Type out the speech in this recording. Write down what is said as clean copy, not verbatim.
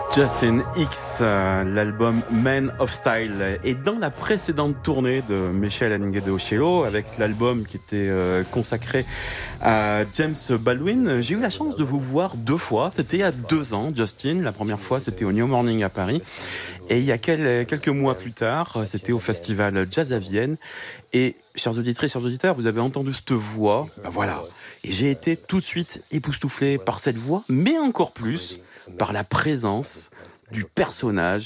Justin X, l'album Man of Style. Et dans la précédente tournée de Michel Ngedeoshelo, avec l'album qui était consacré à James Baldwin, j'ai eu la chance de vous voir 2 fois. C'était il y a 2 ans, Justin. La première fois, c'était au New Morning à Paris. Et il y a quelques mois plus tard, c'était au festival Jazz à Vienne. Et, chers auditrices, chers auditeurs, vous avez entendu cette voix. Ben voilà. Et j'ai été tout de suite époustouflé par cette voix, mais encore plus par la présence du personnage